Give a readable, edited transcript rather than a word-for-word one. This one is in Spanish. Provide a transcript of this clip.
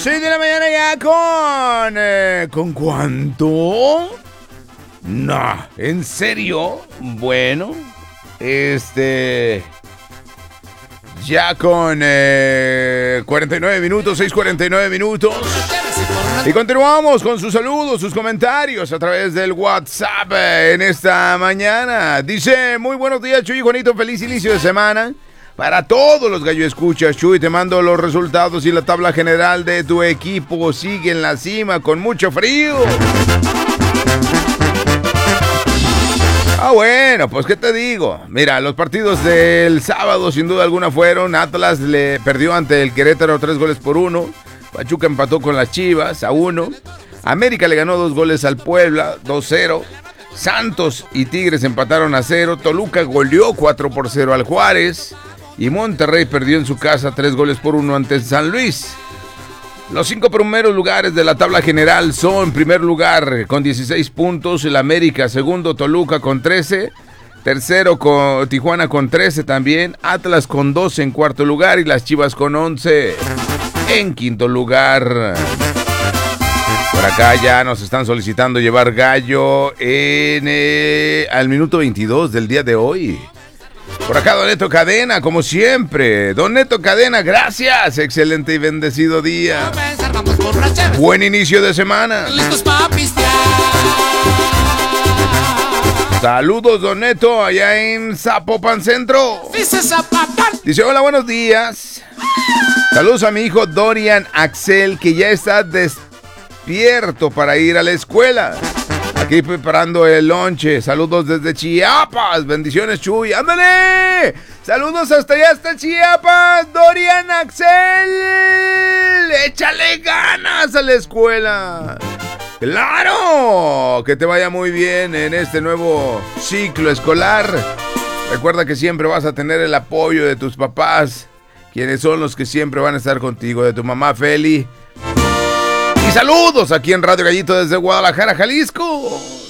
6 de la mañana ya ¿con cuánto? No, ¿en serio? Bueno, ya con 49 minutos, 6:49 minutos. Y continuamos con sus saludos, sus comentarios a través del WhatsApp en esta mañana. Dice, muy buenos días, Chuy y Juanito, feliz inicio de semana. Para todos los gallo escuchas, Chuy, te mando los resultados y la tabla general de tu equipo. Sigue en la cima con mucho frío. Bueno, pues ¿qué te digo? Mira, los partidos del sábado sin duda alguna fueron: Atlas le perdió ante el Querétaro 3-1, Pachuca empató con las Chivas 1, América le ganó 2 al Puebla 2-0, Santos y Tigres empataron 0, Toluca goleó 4-0 al Juárez y Monterrey perdió en su casa 3-1 ante San Luis. Los 5 primeros lugares de la tabla general son: primer lugar con 16 puntos, el América; segundo, Toluca con 13, tercero, con Tijuana con 13 también, Atlas con 12 en cuarto lugar y las Chivas con 11 en quinto lugar. Por acá ya nos están solicitando llevar gallo al minuto 22 del día de hoy. Por acá Don Neto Cadena, como siempre. Don Neto Cadena, gracias. Excelente y bendecido día. Buen inicio de semana. Saludos, Don Neto, allá en Zapopan Centro. Dice, hola, buenos días. Saludos a mi hijo Dorian Axel, que ya está despierto para ir a la escuela. Aquí preparando el lonche. Saludos desde Chiapas. Bendiciones, Chuy. ¡Ándale! Saludos hasta allá, hasta Chiapas. Dorian Axel. Échale ganas a la escuela. ¡Claro! Que te vaya muy bien en este nuevo ciclo escolar. Recuerda que siempre vas a tener el apoyo de tus papás, quienes son los que siempre van a estar contigo, de tu mamá Feli. Y saludos aquí en Radio Gallito desde Guadalajara, Jalisco.